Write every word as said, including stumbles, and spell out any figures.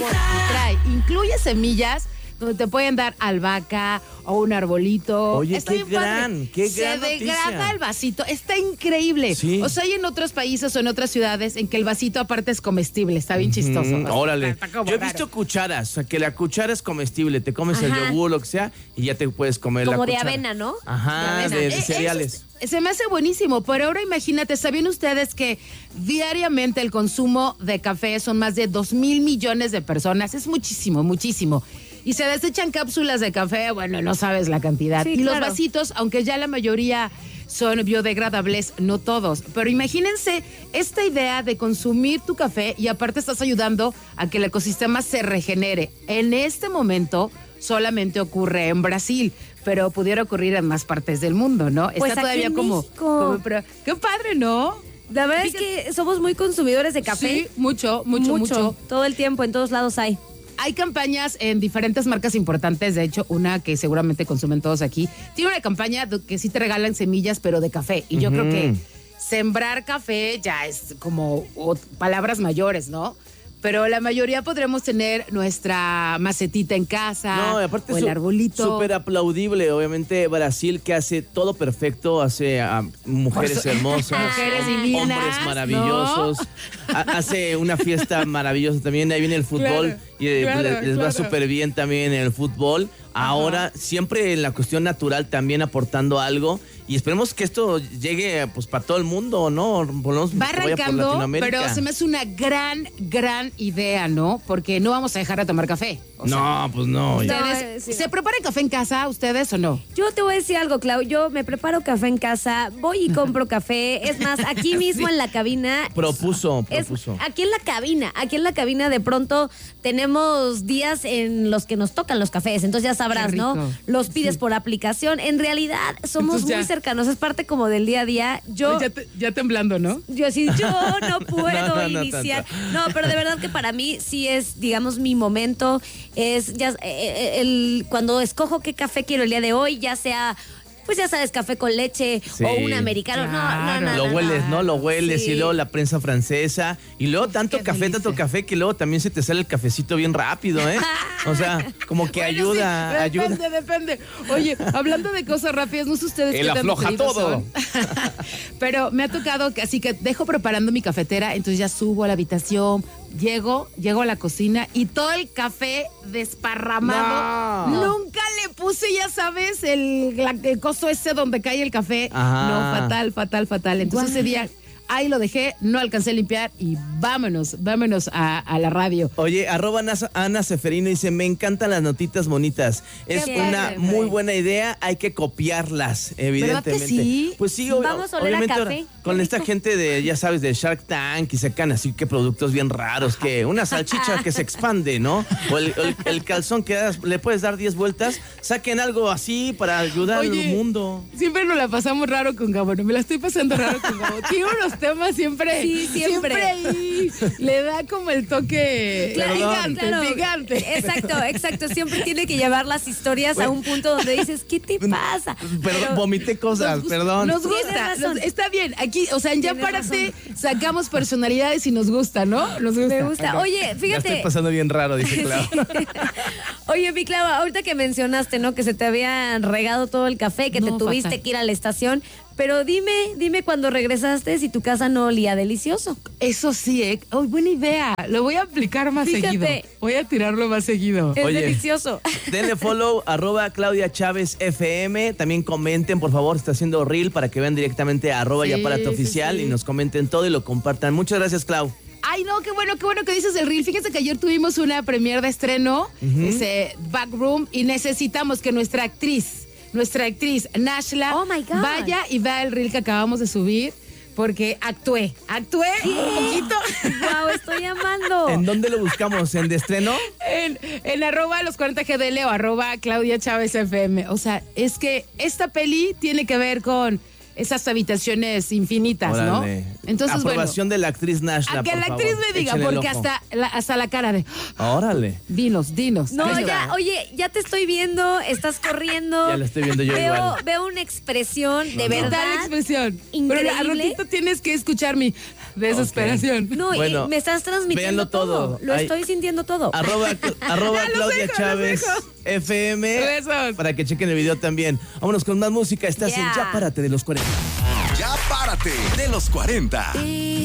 trae, incluye semillas donde te pueden dar albahaca o un arbolito. Oye, Está qué bien padre. gran, qué gran Se degrada noticia. el vasito, está increíble. Sí. O sea, hay en otros países o en otras ciudades en que el vasito aparte es comestible, está bien chistoso. Mm, O sea, órale. está como Yo he raro. visto cucharas, o sea, que la cuchara es comestible, te comes el Ajá. yogur, lo que sea, y ya te puedes comer la Como de cuchara. avena, ¿no? Ajá, De avena. de, de Eh, eso cereales. es- se me hace buenísimo, pero ahora imagínate, ¿sabían ustedes que diariamente el consumo de café son más de dos mil millones de personas? Es muchísimo, muchísimo. Y se desechan cápsulas de café, bueno, no sabes la cantidad. Sí, y los claro. vasitos, aunque ya la mayoría son biodegradables, no todos. Pero imagínense esta idea de consumir tu café y aparte estás ayudando a que el ecosistema se regenere. En este momento solamente ocurre en Brasil, pero pudiera ocurrir en más partes del mundo, ¿no? Pues Está aquí todavía en como, México. como- pero- qué padre, ¿no? La verdad es que somos muy consumidores de café. Sí, mucho, mucho, mucho. Todo el tiempo, en todos lados hay. Hay campañas en diferentes marcas importantes, de hecho, una que seguramente consumen todos aquí, tiene una campaña de- que sí te regalan semillas, pero de café. Y yo Ujú. creo que sembrar café ya es como o- palabras mayores, ¿no? Pero la mayoría podremos tener nuestra macetita en casa, No, y aparte o el su- arbolito. súper aplaudible, obviamente Brasil que hace todo perfecto, hace a mujeres Por su- hermosas, Mujeres hom- divinas, hombres ¿no? maravillosos, ha- hace una fiesta maravillosa también, ahí viene el fútbol Claro, y eh, claro, les, les va claro. súper bien también en el fútbol. Ahora siempre en la cuestión natural también aportando algo y esperemos que esto llegue pues para todo el mundo, ¿no? Por lo menos Va que vaya por arrancando, Latinoamérica. pero se me hace una gran, gran idea, ¿no? Porque no vamos a dejar de tomar café. O sea, No, pues no. ya. No, ¿ustedes eh, sí, se no. preparan café en casa, ustedes o no? Yo te voy a decir algo, Clau. Yo me preparo café en casa, voy y compro café. Es más, aquí mismo en la cabina. Propuso, Es, propuso. aquí en la cabina, aquí en la cabina de pronto tenemos días en los que nos tocan los cafés, entonces ya sabrás, Qué ¿no? rico. Los pides por aplicación. En realidad somos Entonces ya. muy cercanos, es parte como del día a día. Yo ya, te- ya temblando, ¿no? Yo así, yo no puedo No, no, no iniciar. tanto. No, pero de verdad que para mí sí es, digamos, mi momento. Es ya eh, eh, el cuando escojo qué café quiero el día de hoy, ya sea, pues ya sabes, café con leche Sí. o un americano. No, no, Claro. no. Lo no, hueles, ¿no? Lo hueles Sí. y luego la prensa francesa y luego tanto qué café, delicia. tanto café que luego también se te sale el cafecito bien rápido, ¿eh? O sea, como que Bueno, ayuda, sí, ayuda. depende, depende. Oye, hablando de cosas rápidas, no sé ustedes Él qué tan afloja pedidos todo. son. Pero me ha tocado que así que dejo preparando mi cafetera, entonces ya subo a la habitación, llego, llego a la cocina y todo el café desparramado. No. Nunca le puse, ya sabes, el, la- el coso ese donde cae el café. Ajá. No, fatal, fatal, fatal. Entonces ese día ahí lo dejé, no alcancé a limpiar y vámonos, vámonos a, a la radio. Oye, arroba Ana- Ana Seferino dice, me encantan las notitas bonitas. Es Qué una padre. muy buena idea, hay que copiarlas, evidentemente. sí? Pues sí, ob- Vamos a oler a obviamente café. ahora, con Qué esta rico. gente de, ya sabes, de Shark Tank y sacan así que productos bien raros, que una salchicha que se expande, ¿no? O el, el- el calzón que das- le puedes dar diez vueltas, saquen algo así para ayudar Oye, al mundo. Siempre nos la pasamos raro con Gabo, no me la estoy pasando raro con Gabo. Tiene unos temas siempre, Sí, siempre. ahí le da como el toque Claro, picante, claro. picante. Exacto, exacto. Siempre tiene que llevar las historias a un punto donde dices, ¿qué te pasa? Perdón, vomité cosas, Nos gusta- perdón. Nos Tienes gusta, razón. nos- está bien. Aquí, o sea, en Ya Tienes Párate sacamos personalidades y nos gusta, ¿no? Nos gusta. Me gusta. Oye, La estoy fíjate. pasando bien raro, dice Clau. Oye, mi Clava, ahorita que mencionaste, ¿no? Que se te habían regado todo el café, que No, te tuviste fatal. que ir a la estación. Pero dime, dime cuando regresaste si tu casa no olía delicioso. Eso sí, ¿eh? Oh, buena idea. Lo voy a aplicar más Fíjate. seguido. Voy a tirarlo más seguido. Es Oye. delicioso. Denle follow, arroba Claudia Chávez F M. También comenten, por favor, está haciendo reel para que vean directamente a arroba Sí, y aparato sí, oficial sí. y nos comenten todo y lo compartan. Muchas gracias, Clau. Ay, no, qué bueno, qué bueno que dices el reel. Fíjense que ayer tuvimos una premiere de estreno, ese Backroom, y necesitamos que nuestra actriz, nuestra actriz Nashla, Oh, my God. vaya y vea el reel que acabamos de subir, porque actué, actué un poquito Wow, estoy amando. ¿En dónde lo buscamos? ¿En de estreno? en, en arroba los cuarenta G D L o arroba Claudia Chávez F M. O sea, es que esta peli tiene que ver con esas habitaciones infinitas, Órale. ¿no? Entonces, Aprobación de la actriz bueno, Nashla, a que por la favor. actriz me diga, Échenle el porque ojo. hasta la, hasta la cara de, Órale. dinos, dinos. No, dinos. ya, oye, ya te estoy viendo, estás corriendo. Ya lo estoy viendo yo veo, igual. Veo una expresión de ¿Qué verdad. tal la expresión? Increíble. Pero al ratito tienes que escuchar mi... Desesperación. No, Bueno, y me estás transmitiendo véanlo todo. todo. Lo Ay. estoy sintiendo todo. Arroba, arroba Los Claudia dejo, Chávez los dejo. F M. Besos. Para que chequen el video también. Vámonos con más música. Estás en Yeah. Ya Párate de los cuarenta. Ya párate de los cuarenta.